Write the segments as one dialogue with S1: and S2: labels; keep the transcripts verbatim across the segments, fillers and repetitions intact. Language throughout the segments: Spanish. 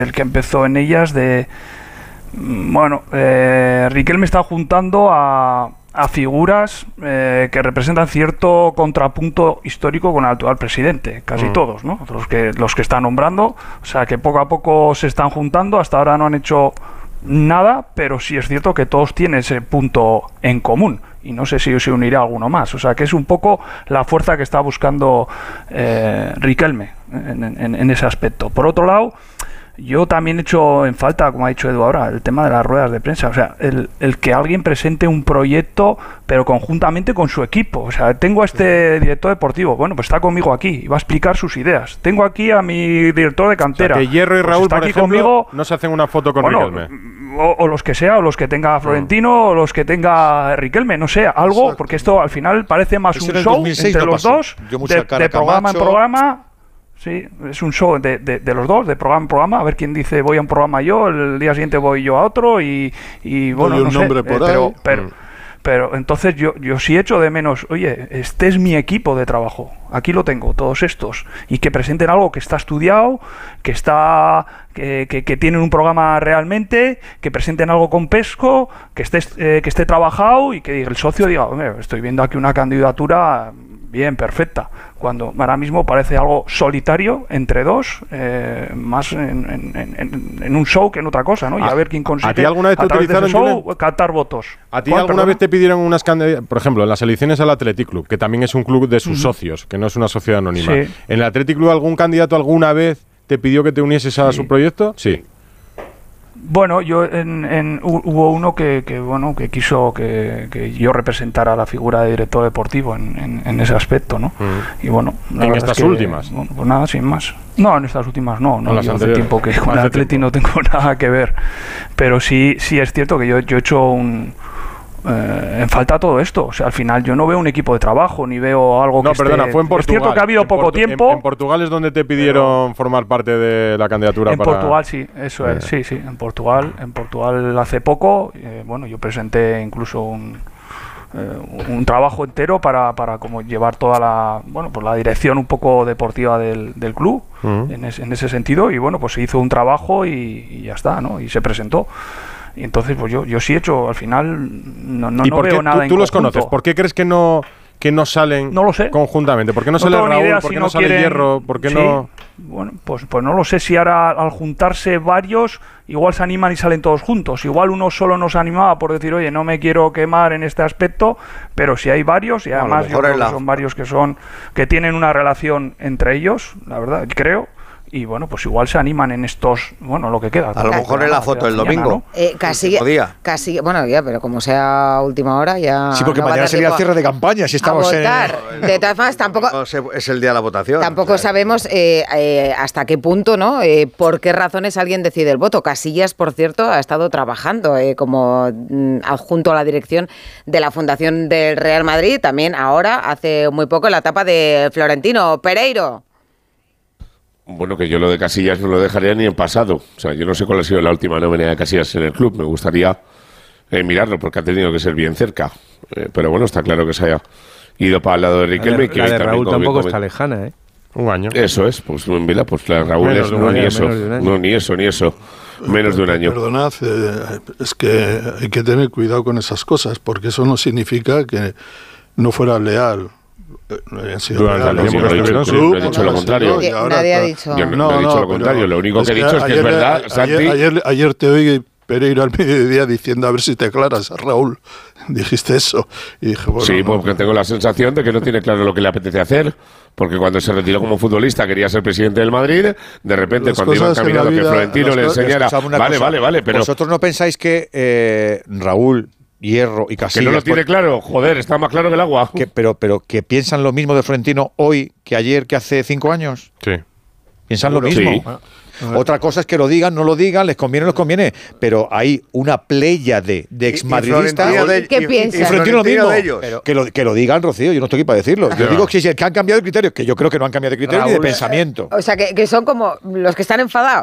S1: el que empezó en ellas, de bueno, eh, Riquelme está juntando a, a figuras eh, que representan cierto contrapunto histórico con el actual presidente, casi mm. todos, ¿no? Los que, los que está nombrando, o sea que poco a poco se están juntando, hasta ahora no han hecho nada, pero sí es cierto que todos tienen ese punto en común. Y no sé si se unirá alguno más. O sea, que es un poco la fuerza que está buscando eh, Riquelme en, en, en ese aspecto. Por otro lado, yo también he hecho en falta, como ha dicho Edu ahora, el tema de las ruedas de prensa. O sea, el, el que alguien presente un proyecto, pero conjuntamente con su equipo. O sea, tengo a este director deportivo, bueno, pues está conmigo aquí y va a explicar sus ideas. Tengo aquí a mi director de cantera.
S2: O sea, que Hierro y Raúl,
S1: pues
S2: por ejemplo, conmigo, no se hacen una foto con bueno, Riquelme.
S1: O, o los que sea, o los que tenga Florentino, mm. o los que tenga Riquelme, no sé, algo, exacto. Porque esto al final parece más Ese un show entre no los pasó. dos, de, de programa en programa. Sí, es un show de, de, de los dos, de programa en programa, a ver quién dice voy a un programa yo, el día siguiente voy yo a otro y, y bueno,
S3: un
S1: no sé,
S3: nombre por
S1: eh, pero,
S3: ahí.
S1: pero, pero entonces yo, yo sí echo de menos, oye, este es mi equipo de trabajo, aquí lo tengo, todos estos, y que presenten algo que está estudiado, que está que, que, que tienen un programa realmente, que presenten algo con pesco, que esté, eh, que esté trabajado y que el socio diga, hombre, estoy viendo aquí una candidatura bien, perfecta, cuando ahora mismo parece algo solitario entre dos, eh, más en, en, en, en un show que en otra cosa, ¿no? Y a, a ver quién consigue
S2: ¿A ti alguna vez te utilizaron
S1: de show, Julen? Captar votos.
S2: ¿A ti alguna perdona? vez te pidieron unas candidaturas, por ejemplo, en las elecciones al Athletic Club, que también es un club de sus uh-huh. socios, que no es una sociedad anónima? Sí. ¿En el Athletic Club algún candidato alguna vez te pidió que te unieses a sí. su proyecto? Sí.
S1: Bueno, yo en, en, hubo uno que, que bueno que quiso que, que yo representara la figura de director deportivo en, en, en ese aspecto, ¿no? Mm. Y bueno,
S2: en estas
S1: es que,
S2: últimas.
S1: Bueno, pues nada, sin más. No, en estas últimas no, no. Yo hace tiempo que con el Atleti no tengo nada que ver, pero sí, sí es cierto que yo, yo he hecho un Eh, en falta todo esto, o sea, al final yo no veo un equipo de trabajo ni veo algo
S2: no,
S1: que
S2: perdona,
S1: esté...
S2: fue en Portugal.
S1: Es cierto que ha habido
S2: en
S1: poco
S2: Portu
S1: tiempo.
S2: En, en Portugal es donde te pidieron pero, formar parte de la candidatura
S1: en
S2: para...
S1: Portugal sí, eso eh. es, sí, sí, en Portugal, en Portugal hace poco, eh, bueno, yo presenté incluso un eh, un trabajo entero para, para como llevar toda la, bueno, pues la dirección un poco deportiva del, del club, uh-huh. en, es, en ese sentido, y bueno, pues se hizo un trabajo y, y ya está, ¿no? Y se presentó. Y entonces, pues yo, yo sí he hecho, al final, no, no,
S2: ¿Y
S1: no
S2: por qué
S1: veo nada
S2: tú,
S1: en
S2: tú los
S1: conjunto.
S2: conoces? ¿Por qué crees que no, que no salen
S1: no lo sé.
S2: conjuntamente? ¿Por qué no,
S1: no
S2: sale Raúl?
S1: Idea,
S2: ¿Por
S1: si
S2: qué
S1: no
S2: no sale
S1: quieren...
S2: Hierro? ¿Por qué
S1: sí.
S2: no...?
S1: Bueno, pues, pues no lo sé si ahora al juntarse varios, igual se animan y salen todos juntos. Igual uno solo nos animaba por decir, oye, no me quiero quemar en este aspecto, pero si hay varios, y además yo creo que son varios que son que tienen una relación entre ellos, la verdad, creo. Y bueno, pues igual se animan en estos, bueno, lo que queda.
S4: A lo mejor en la foto del domingo.
S5: ¿no? Eh, casi, casi, bueno, ya, pero como sea última hora, ya.
S6: Sí, porque
S5: no
S6: mañana sería el cierre de campaña, si estamos en.
S5: De todas formas, tampoco.
S4: Es el día de la votación.
S5: Tampoco o sea. sabemos eh, eh, hasta qué punto, ¿no? Eh, por qué razones alguien decide el voto. Casillas, por cierto, ha estado trabajando eh, como mm, adjunto a la dirección de la Fundación del Real Madrid. También ahora, hace muy poco, en la etapa de Florentino Pereiro.
S7: Bueno, que yo lo de Casillas no lo dejaría ni en pasado. O sea, yo no sé cuál ha sido la última nómina de Casillas en el club. Me gustaría eh, mirarlo porque ha tenido que ser bien cerca. Eh, pero bueno, está claro que se haya ido para el lado de Riquelme.
S8: La de, la de Raúl tampoco está lejana, ¿eh?
S2: Un año.
S7: Eso es, pues mira, pues la de Raúl menos es, de no, año, ni eso, no, ni eso, ni eso. Menos de un año.
S3: Perdonad, eh, es que hay que tener cuidado con esas cosas, porque eso no significa que no fuera leal.
S7: No, yo no he dicho lo contrario.
S5: Nadie ha dicho.
S7: Yo no, no, no he dicho lo contrario. Lo único que he dicho es que es verdad, Santi.
S3: Ayer, ayer, ayer te oí Pereiro al mediodía diciendo a ver si te aclaras, Raúl. Dijiste eso. Y dije, bueno,
S7: sí,
S3: no.
S7: porque tengo la sensación de que no tiene claro lo que le apetece hacer. Porque cuando se retiró como futbolista quería ser presidente del Madrid. De repente, las cuando iba encaminado que Florentino le enseñara. Vale, vale, vale. Pero
S6: ¿vosotros no pensáis que eh, Raúl, Hierro y Casillas...
S7: Que no lo tiene claro, joder, está más claro que el agua.
S6: Que, pero, pero que piensan lo mismo de Florentino hoy que ayer, que hace cinco años.
S2: Sí.
S6: ¿Piensan lo mismo?
S7: Sí.
S6: Otra cosa es que lo digan, no lo digan, les conviene o no les conviene, pero hay una playa de, de exmadridistas.
S5: ¿Qué piensan?
S6: Y Florentino lo mismo. Pero que, lo, que lo digan, Rocío, yo no estoy aquí para decirlo. Yo digo que, que han cambiado de criterio, que yo creo que no han cambiado de criterio Raúl, ni de pensamiento.
S5: O sea, que, que son como los que están enfadados.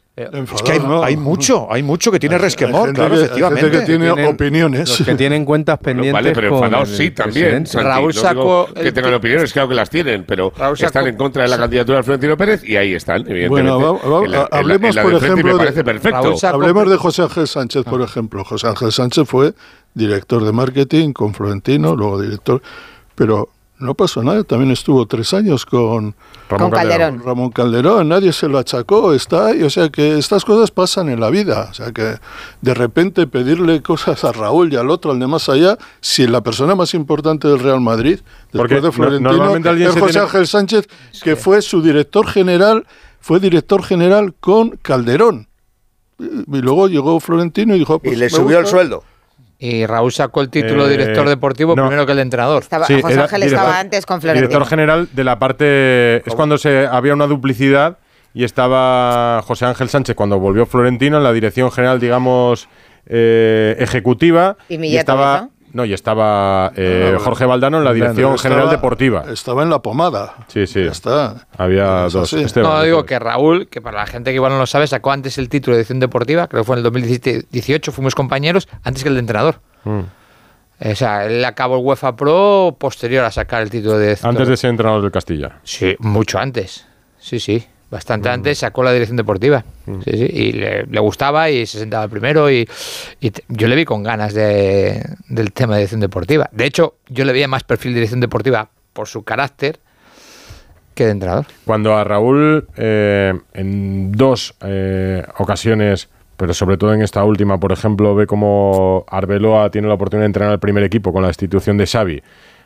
S3: Enfadado,
S6: es que hay,
S3: ¿no?
S6: hay mucho, hay mucho que tiene resquemor,
S3: Hay gente
S6: claro,
S3: que- hay
S6: efectivamente.
S3: gente que tiene
S8: Tienen-
S3: opiniones.
S8: Los que tienen cuentas pendientes.
S7: Vale, pero
S8: con
S7: enfadados
S8: el
S7: sí también.
S8: presidente.
S7: Santi.
S9: Raúl
S7: No
S9: sacó
S7: digo que
S9: el
S7: tengan
S9: ti-
S7: opiniones, claro que las tienen, pero
S9: Raúl sacó-
S7: están en contra de la candidatura de Florentino Pérez y ahí están, evidentemente.
S3: Bueno, va- va-
S7: En la- en la-
S3: hablemos,
S7: en la
S3: por
S7: de frente
S3: ejemplo,
S7: me
S3: de-
S7: parece perfecto.
S9: Raúl sacó-
S3: Hablemos de José Ángel Sánchez, por ejemplo. José Ángel Sánchez fue director de marketing con Florentino, luego director, pero no pasó nada. También estuvo tres años con
S5: Con Calderón.
S3: con Ramón Calderón, nadie se lo achacó, está ahí. O sea que estas cosas pasan en la vida. O sea que de repente pedirle cosas a Raúl y al otro, al de más allá, si la persona más importante del Real Madrid,
S2: Porque
S3: después de
S2: no-
S3: Florentino,
S2: normalmente alguien
S3: es
S2: se
S3: José
S2: tiene-
S3: Ángel Sánchez, que fue su director general, fue director general con Calderón. Y y luego llegó Florentino y dijo...
S4: Y
S3: pues,
S4: le
S3: me
S4: subió el
S3: gusta.
S4: sueldo.
S9: Y Raúl sacó el título de
S2: Eh,
S9: director deportivo
S2: no.
S9: primero que el de entrenador.
S5: Estaba,
S2: Sí,
S5: José
S2: era
S5: Ángel
S2: director-
S5: estaba antes con Florentino.
S2: Director general de la parte... Es cuando se había una duplicidad y estaba José Ángel Sánchez cuando volvió Florentino en la dirección general, digamos, eh, ejecutiva.
S5: ¿Y Millet
S2: estaba...
S5: Oreza?
S2: No, y estaba eh, Jorge Valdano en la dirección
S3: Estaba-
S2: general deportiva.
S3: Estaba en la pomada.
S2: Sí, sí.
S3: Ya está.
S2: Había
S3: Es
S2: dos.
S3: así.
S2: Esteban,
S9: No, digo
S2: eso.
S9: que Raúl, que para la gente que igual no lo sabe, sacó antes el título de edición deportiva, creo que fue en el dos mil dieciocho, fuimos compañeros, antes que el de entrenador.
S2: Mm.
S9: O sea, él acabó el UEFA Pro posterior a sacar el título de...
S2: Antes de ser entrenador del Castilla.
S9: Sí, mucho antes. Sí, sí. Bastante antes sacó la dirección deportiva. Sí, sí. Y le, le gustaba y se sentaba primero. Y, y te- yo le vi con ganas de, del tema de dirección deportiva. De hecho, yo le veía más perfil de dirección deportiva por su carácter que de entrenador.
S2: Cuando a Raúl, eh, en dos eh, ocasiones, pero sobre todo en esta última, por ejemplo, ve como Arbeloa tiene la oportunidad de entrenar al primer equipo con la destitución de Xavi,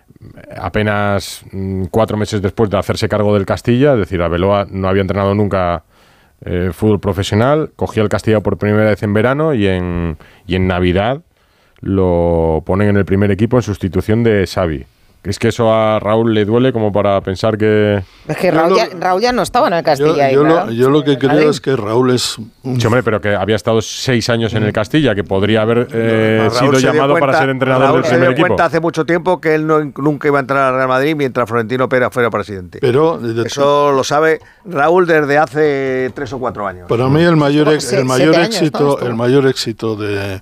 S2: apenas mm, cuatro meses después de hacerse cargo del Castilla, es decir, Arbeloa no había entrenado nunca eh, fútbol profesional, cogió el Castilla por primera vez en verano y en, y en Navidad lo ponen en el primer equipo en sustitución de Xavi. ¿Es que eso a Raúl le duele como para pensar que...
S5: Es que
S3: Yo
S5: Raúl,
S3: lo-
S5: ya, Raúl ya no estaba en el
S3: Yo,
S5: Castilla. ahí,
S3: yo
S5: claro.
S3: lo, yo lo que creo
S5: Vale.
S3: es que Raúl es un
S2: Sí, hombre, pero que había estado seis años en el Castilla, que podría haber eh,
S4: Raúl
S2: sido
S4: se dio
S2: llamado para
S4: cuenta-
S2: ser entrenador
S4: Raúl
S2: del
S4: se
S2: primer
S4: dio
S2: equipo.
S4: cuenta hace mucho tiempo que él no, nunca iba a entrar al Real Madrid mientras Florentino Pérez fuera presidente.
S3: Pero de-
S4: Eso lo sabe Raúl desde hace tres o cuatro años.
S3: para mí el mayor,
S5: Oh,
S3: ex-
S5: se-
S3: el mayor
S5: siete años,
S3: éxito,
S5: ¿no? Estuvo.
S3: el mayor éxito de,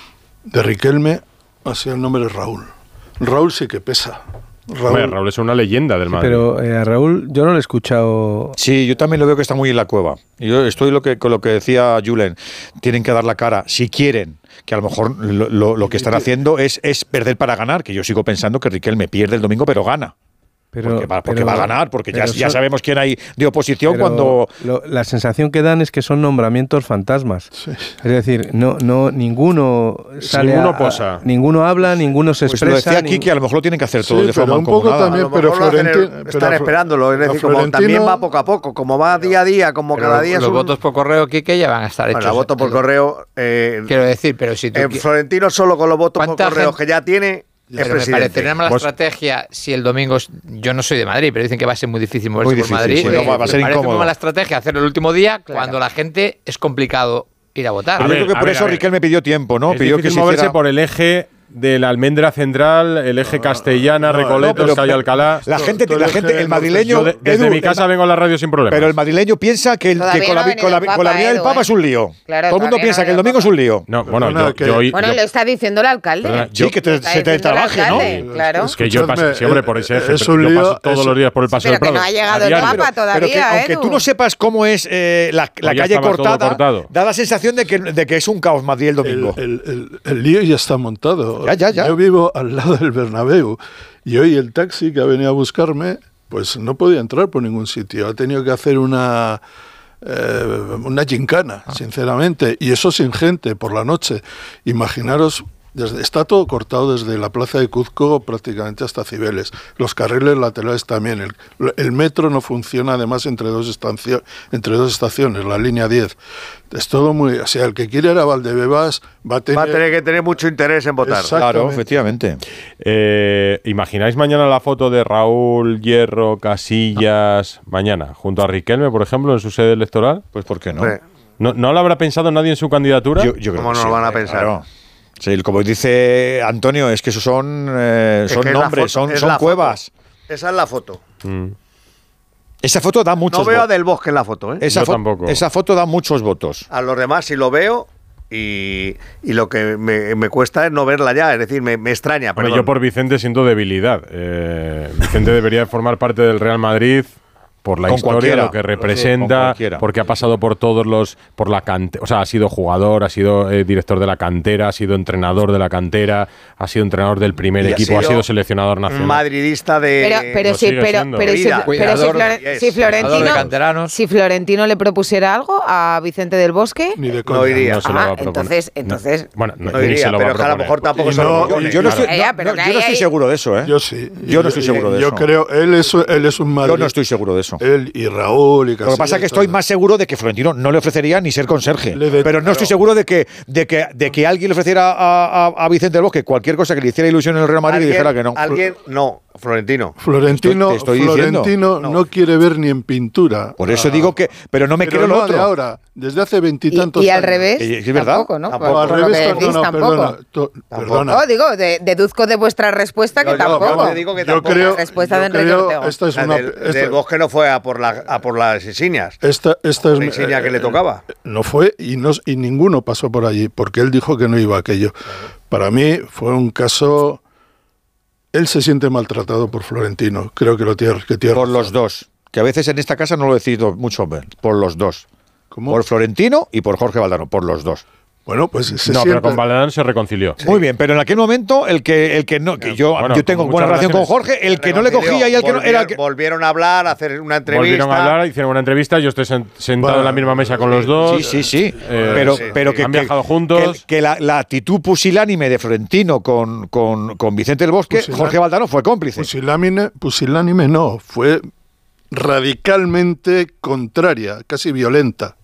S3: de Riquelme ha sido el nombre de Raúl. Raúl sí que pesa. Raúl,
S2: Hombre, Raúl es una leyenda del Madrid.
S8: Pero eh, a Raúl yo no lo he escuchado.
S6: Sí, yo también lo veo que está muy en la cueva. Y yo estoy lo que, con lo que decía Julen. Tienen que dar la cara, si quieren, que a lo mejor lo, lo- lo que están haciendo es, es perder para ganar, que yo sigo pensando que Riquelme pierde el domingo, pero gana.
S8: Pero,
S6: porque va, porque
S8: pero-
S6: va a ganar, porque ya,
S8: pero
S6: ya
S8: son-
S6: sabemos quién hay de oposición
S8: pero
S6: cuando...
S8: lo- la sensación que dan es que son nombramientos fantasmas. Es decir, no, no, ninguno sale
S2: ninguno
S8: a- a-
S2: posa.
S8: ninguno habla, ninguno se
S6: Pues lo
S8: expresa.
S6: decía aquí
S8: nin-
S6: que a lo mejor lo tienen que hacer
S3: Sí,
S6: todo de
S3: pero
S6: forma
S3: un poco
S6: mancomunada.
S3: también,
S4: A lo
S3: pero
S4: mejor lo hacen,
S3: Florentino-
S4: están
S3: pero a Flo-
S4: esperándolo, es
S3: a
S4: decir, como
S3: Florentino-
S4: también va poco a poco, como va día a día, como
S9: Pero
S4: cada
S9: los-
S4: día
S9: los
S4: es un-
S9: votos por correo, Quique, ya van a estar
S4: Bueno,
S9: hechos.
S4: la voto por correo. Eh,
S9: Quiero decir, pero si tú...
S4: eh,
S9: qui-
S4: Florentino solo con los votos por
S9: ¿Cuánta
S4: correo
S9: gente-
S4: que ya tiene es
S9: Pero me
S4: presidente.
S9: parecería una mala
S2: Vos-
S9: estrategia si el domingo... es- Yo no soy de Madrid, pero dicen que va a ser muy difícil moverse
S6: Muy
S9: por
S6: difícil,
S9: Madrid.
S6: sí, no, va- va a
S9: Me
S6: ser
S9: parece
S6: incómodo.
S9: muy mala estrategia hacerlo el último día cuando la gente es complicado ir a votar.
S6: Pero
S2: A
S6: yo
S2: ver,
S6: creo que
S2: a
S6: por
S2: ver,
S6: eso
S2: a ver.
S6: Riquelme pidió tiempo, ¿no?
S2: Es
S6: pidió que
S2: difícil
S6: se
S2: moverse
S6: hiciera...
S2: por el eje de la almendra central, el eje castellana,
S3: no,
S2: Recoletos,
S6: no, pero-
S2: Calle Alcalá.
S6: La gente,
S3: todo
S6: la
S3: el
S6: gente,
S3: eje
S6: el madrileño...
S2: Yo de- desde
S6: Edu,
S2: mi casa
S6: el-
S2: vengo a la radio sin problemas.
S6: Pero el madrileño piensa que, el- que
S5: Todavía
S6: con, la,
S5: no ha
S6: vi- con, la,
S5: venido el
S6: con la
S5: Papa,
S6: venida del
S5: Edu,
S6: Papa
S5: ¿eh?
S6: es un lío.
S5: Claro,
S6: Todo el mundo
S5: todavía
S6: piensa
S5: no
S6: que el
S5: ha
S6: domingo es
S5: venido
S6: un lío.
S2: No, bueno,
S3: Perdona,
S2: yo,
S3: que-
S2: yo, hoy-
S5: Bueno,
S2: yo-
S5: lo está diciendo el alcalde.
S2: Perdona,
S6: Sí,
S2: yo-
S6: que te-
S5: Está
S6: se te
S5: diciendo el
S6: trabaje, ¿no?
S5: alcalde, Claro.
S2: es que yo
S3: Escuchadme,
S2: paso, sí, hombre, por ese eje.
S3: es
S2: pero
S3: un
S2: yo
S3: lío,
S2: paso todos
S3: es-
S2: los días por el Paseo
S5: Pero
S2: del
S5: que no
S2: Prado.
S5: ha llegado
S2: a
S5: el
S2: diario.
S5: Papa todavía,
S6: Pero que aunque
S5: Edu.
S6: tú no sepas cómo es eh, la, la
S2: ya
S6: calle
S2: estaba todo
S6: cortada,
S2: cortado.
S6: da la sensación de que, de que es un caos Madrid el domingo.
S3: El, el- el- el lío ya está montado.
S6: Ya, ya, ya.
S3: Yo vivo al lado del Bernabéu y hoy el taxi que ha venido a buscarme, pues no podía entrar por ningún sitio. Ha tenido que hacer una eh, una gincana, sinceramente, y eso sin gente por la noche. Imaginaros. Desde, está todo cortado desde la plaza de Cuzco prácticamente hasta Cibeles. Los carriles laterales también. El, el metro no funciona además entre dos, estancio, entre dos estaciones, la línea diez. Es todo muy... O sea, el que quiere ir a Valdebebas va a tener...
S4: Va a tener que tener mucho interés en votar.
S3: Exacto.
S6: Claro,
S3: exactamente.
S6: efectivamente.
S2: Eh, ¿Imagináis mañana la foto de Raúl, Hierro, Casillas, mañana, junto a Riquelme, por ejemplo, en su sede electoral?
S6: Pues ¿por qué no?
S4: Hombre,
S2: ¿No, ¿no lo habrá pensado nadie en su candidatura?
S6: Yo, yo creo
S4: ¿Cómo
S6: que
S4: no
S6: sí,
S4: lo van a
S6: hombre,
S4: pensar?
S6: claro. Sí, como dice Antonio, es que esos son, eh,
S4: Es
S6: son
S4: que es la
S6: nombres,
S4: foto-
S6: son,
S4: es
S6: son
S4: la foto.
S6: cuevas.
S4: esa es la foto.
S2: Mm.
S6: Esa foto da muchos
S4: No veo a
S6: votos.
S4: Del Bosque en la foto, ¿eh?
S6: Esa,
S2: Yo
S6: fo-
S2: tampoco.
S6: esa foto da muchos votos.
S4: A los demás sí lo veo y, y lo que me, me cuesta es no verla ya, es decir, me, me extraña.
S2: Bueno,
S4: perdón.
S2: yo por Vicente siento debilidad. Eh, Vicente debería formar parte del Real Madrid por la
S6: Con
S2: historia,
S6: cualquiera.
S2: lo que
S6: Sí, con
S2: representa,
S6: cualquiera.
S2: porque ha pasado por todos los, por la cante, o sea, ha sido jugador, ha sido eh, director de la cantera, ha sido entrenador de la cantera, ha sido entrenador del primer
S4: Y ha
S2: equipo, ha
S4: sido
S2: sido seleccionador nacional.
S4: madridista de...
S5: Pero, pero
S2: lo
S5: sí,
S2: sigue
S5: pero,
S2: siendo.
S5: pero, si,
S4: Vida.
S5: pero si,
S9: Cuidador,
S5: Floren-
S4: yes.
S5: si
S9: Cuidador de
S5: Florentino,
S9: canteranos.
S5: si Florentino le propusiera algo a Vicente del Bosque,
S3: Ni de
S4: No
S3: coña.
S4: iría.
S2: No se lo
S5: Ah,
S2: va a proponer.
S5: entonces-
S2: No.
S5: entonces-
S2: Bueno, no,
S4: No
S2: ni
S4: iría,
S2: se lo va
S4: pero
S2: a
S4: que a lo
S2: proponer.
S4: mejor tampoco
S3: Y
S4: son
S3: no-
S4: los millones.
S6: Yo no
S3: Claro.
S6: estoy,
S5: Ya,
S6: no,
S5: pero
S6: no,
S5: que
S6: yo no
S5: ahí-
S6: estoy seguro de eso, ¿eh?
S3: Yo sí.
S6: Yo no estoy seguro de
S3: yo
S6: eso.
S3: creo, él es, él es un Madrid.
S6: Yo no estoy seguro de eso.
S3: Él y Raúl y
S6: Lo que
S3: Casillas
S6: pasa es que
S3: y
S6: estoy
S3: todo.
S6: más seguro de que Florentino no le ofrecería ni ser conserje.
S3: Le de-
S6: pero no estoy
S3: claro.
S6: seguro de que, de, que, de que alguien le ofreciera a, a, a Vicente del Bosque cualquier cosa que le hiciera ilusión en el Real Madrid y dijera que no.
S4: Alguien, no, Florentino.
S3: Florentino,
S6: Te estoy- te estoy diciendo.
S3: Florentino no. quiere ver ni en pintura.
S6: Por eso
S3: Ah,
S6: digo que. Pero no me
S3: pero
S6: creo
S3: no
S6: lo
S3: de
S6: otro.
S3: ahora, desde hace
S5: y,
S3: veintitantos
S5: y
S3: años.
S5: al revés,
S6: Eh, es verdad.
S5: tampoco, ¿no?
S6: Tampoco.
S5: Por,
S3: al
S5: por lo
S3: revés,
S5: que decís,
S3: perdona,
S5: tampoco.
S3: perdona, to- perdona.
S5: No, digo, de- deduzco de vuestra respuesta que
S4: Yo- yo-
S5: tampoco.
S4: yo te digo que
S3: Yo
S4: tampoco.
S3: creo,
S5: La respuesta
S3: yo
S5: de Enrique
S3: creo-
S5: Ortega.
S3: esta es
S4: La
S3: una,
S4: del,
S3: esta-
S4: del Bosque no fue a por, la, a por las insignias.
S3: esta, esta es
S4: La insignia que le tocaba.
S3: No fue y, no, y ninguno pasó por allí, porque él dijo que no iba a aquello. Para mí fue un caso... Él se siente maltratado por Florentino, creo que lo tiene. Que tiene
S6: Por
S3: razón.
S6: los dos. Que a veces en esta casa no lo decido mucho ver. Por los dos.
S3: ¿Cómo?
S6: Por Florentino y por Jorge Valdano. Por los dos.
S3: Bueno, pues se
S2: No,
S3: siente...
S2: pero con Valdano se reconcilió.
S6: Muy bien, pero en aquel momento el que el que no, que yo,
S2: Bueno,
S6: yo tengo
S2: con
S6: buena
S2: muchas
S6: relación con
S2: relaciones.
S6: Jorge, el que no le cogía y el que no era el que,
S4: Volvieron a hablar, a hacer una entrevista.
S2: Volvieron a hablar, hicieron una entrevista, yo estoy sen- sentado
S3: Bueno,
S2: en la misma mesa con los dos.
S6: Sí, sí, sí.
S2: Eh,
S6: pero
S2: sí,
S6: pero
S2: sí.
S6: que
S2: Han
S6: que-
S2: viajado juntos.
S6: Que, que la, la actitud pusilánime de Florentino con, con, con Vicente del Bosque,
S3: Pusilán-
S6: Jorge Valdano fue cómplice.
S3: Pusilánime, pusilánime no, fue radicalmente contraria, casi violenta.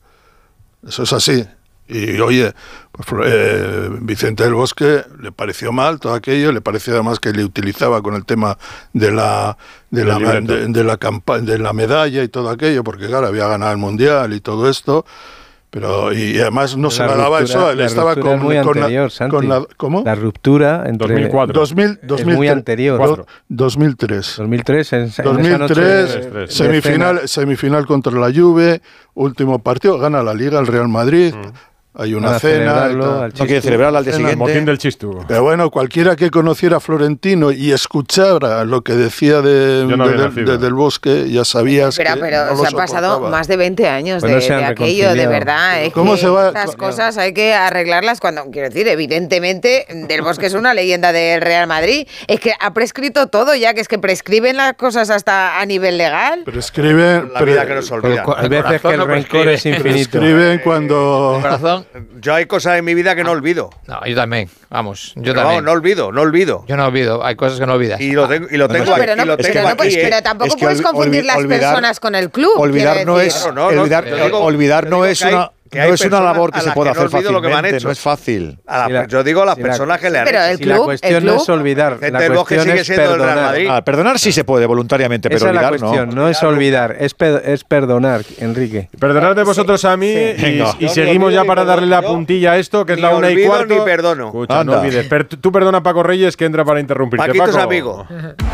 S3: Eso es así. Y oye, pues, Flo- eh, Vicente del Bosque le pareció mal todo aquello, le pareció además que le utilizaba con el tema de la de la,
S2: Del libreto.
S3: de, de la campa- de la medalla y todo aquello, porque claro, había ganado el mundial y todo esto. Pero y además no se
S8: La
S3: la daba
S8: ruptura-
S3: eso, él
S8: la
S3: estaba
S8: ruptura
S3: con,
S8: es muy
S3: con la-
S8: anterior, Santi.
S3: con la- ¿cómo?
S8: La ruptura entre
S2: dos mil cuatro.
S3: dos mil,
S8: es muy anterior.
S3: do- dos mil tres.
S8: dos mil tres, en, en esa
S3: dos mil
S8: noche
S3: tres,
S8: de- de
S3: semifinal,
S8: cena.
S3: semifinal contra la Juve, último partido, gana la Liga el Real Madrid, hay una
S8: Van a
S3: cena. y
S8: celebrarlo
S3: tal.
S8: al
S6: No quiere
S8: Chistu.
S6: celebrarla al día
S3: Cena,
S2: El motín
S6: siguiente.
S2: del Chistu.
S3: Pero bueno, cualquiera que conociera a Florentino y escuchara lo que decía de,
S2: Yo no
S3: de-
S2: había
S3: de-
S2: nacido.
S3: de- del Bosque, ya sabías
S5: Pero,
S3: que
S5: pero
S3: no
S5: se
S3: lo
S5: han pasado
S3: soportaba.
S5: más de veinte años
S8: Pues
S5: de,
S8: no se han
S5: de aquello, de
S8: reconciliado.
S5: verdad. Es
S3: ¿Cómo
S5: que
S3: se va-
S5: estas
S3: cómo-
S5: cosas hay que arreglarlas cuando, quiero decir, evidentemente, Del Bosque es una leyenda del Real Madrid. Es que ha prescrito todo ya, que es que prescriben las cosas hasta a nivel legal.
S3: Pero escriben,
S4: La
S3: pero-
S4: vida que nos olvida.
S8: Hay veces que el
S9: no
S8: rencor
S9: prescribe.
S8: es infinito.
S3: escriben cuando...
S9: Corazón.
S4: Yo hay cosas en mi vida que no olvido.
S9: No, yo también. Vamos, yo
S4: Pero
S9: también.
S4: vamos, no olvido, no olvido.
S9: Yo no olvido. Hay cosas que no olvidas.
S4: Y lo tengo, y lo tengo
S5: Bueno,
S4: aquí.
S5: pero, no,
S4: y lo
S5: pero,
S4: tengo
S5: no
S4: aquí,
S5: puedes-
S4: ¿eh?
S5: pero tampoco
S6: es que
S5: puedes
S6: olvi-
S5: confundir
S6: olvi-
S5: las
S6: olvidar-
S5: personas con el club.
S6: Olvidar
S5: quiero
S6: no
S5: decir.
S6: es,
S4: Claro, no, no,
S6: olvidar,
S4: yo digo-
S6: olvidar
S4: yo
S6: no
S4: digo
S6: es
S4: que hay-
S6: una,
S4: que hay
S6: no es una
S4: personas
S6: labor que
S4: a
S6: se
S4: las
S6: puede
S4: que no
S6: hacer
S4: olvido lo que me han
S6: fácilmente,
S4: hecho.
S6: no es fácil.
S4: A la-
S8: Si la-
S4: yo digo a las
S8: si la-
S4: personas que le han
S5: Pero
S4: hecho.
S5: el
S8: Si la
S5: club-
S8: cuestión
S5: el
S8: no
S5: club-
S8: es olvidar,
S4: Vicente
S8: la
S4: del Bosque
S8: cuestión
S4: sigue
S8: es
S4: siendo del Real
S8: perdonar.
S4: Madrid.
S6: Ah, perdonar sí se puede voluntariamente, pero
S8: Esa es la
S6: olvidar
S8: cuestión,
S6: no.
S8: no, es olvidar, es, pe- es perdonar, Enrique.
S2: Perdonad de vosotros a mí y,
S6: Venga.
S2: y
S4: Yo ni
S2: seguimos
S4: olvido
S2: ya
S4: ni
S2: para darle la
S4: perdono.
S2: puntilla a esto, que es
S4: Ni
S2: la una y
S4: olvido
S2: cuarto.
S4: ni perdono.
S2: Escucha,
S6: Anda.
S2: no olvides. Per- tú perdona a Paco Reyes, que entra para interrumpirte.
S4: Paquito es
S2: Paco.
S4: amigo.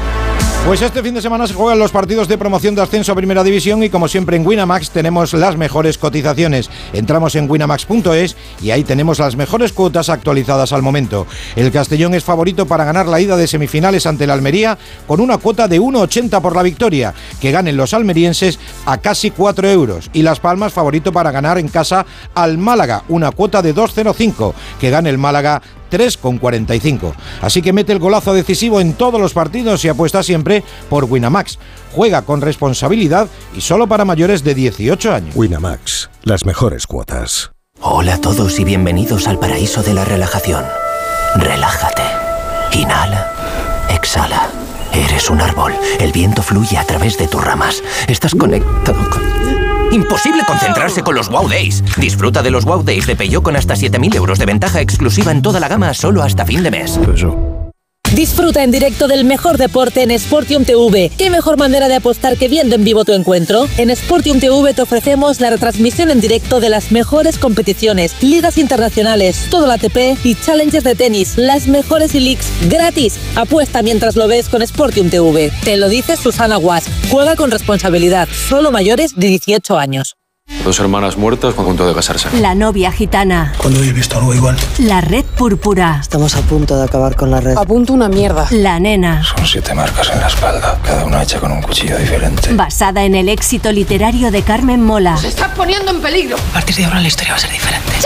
S10: Pues este fin de semana se juegan los partidos de promoción de ascenso a Primera División y como siempre en Winamax tenemos las mejores cotizaciones. Entramos en winamax punto es y ahí tenemos las mejores cuotas actualizadas al momento. El Castellón es favorito para ganar la ida de semifinales ante el Almería con una cuota de uno ochenta por la victoria, que ganen los almerienses a casi cuatro euros. Y Las Palmas favorito para ganar en casa al Málaga, una cuota de dos cero cinco, que gane el Málaga tres con cuarenta y cinco. Así que mete el golazo decisivo en todos los partidos y apuesta siempre por Winamax. Juega con responsabilidad y solo para mayores de dieciocho años.
S11: Winamax, las mejores cuotas.
S12: Hola a todos y bienvenidos al paraíso de la relajación. Relájate. Inhala. Exhala. Eres un árbol. El viento fluye a través de tus ramas. Estás conectado con... Imposible concentrarse con los Wow Days. Disfruta de los Wow Days de Peugeot con hasta siete mil euros de ventaja exclusiva en toda la gama solo hasta fin de mes.
S13: Disfruta en directo del mejor deporte en Sportium T V. ¿Qué mejor manera de apostar que viendo en vivo tu encuentro? En Sportium T V te ofrecemos la retransmisión en directo de las mejores competiciones, ligas internacionales, todo el A T P y challengers de tenis, las mejores e-leagues gratis. Apuesta mientras lo ves con Sportium T V. Te lo dice Susana Guas. Juega con responsabilidad. Solo mayores de dieciocho años.
S14: Dos hermanas muertas a punto de casarse.
S15: La novia gitana.
S14: ¿Cuándo habéis visto algo igual?
S15: La red púrpura.
S16: Estamos a punto de acabar con la red.
S15: A punto una mierda. La nena.
S14: Son siete marcas en la espalda, cada una hecha con un cuchillo diferente.
S15: Basada en el éxito literario de Carmen Mola.
S17: Se está poniendo en peligro.
S18: A partir de ahora la historia va a ser diferente.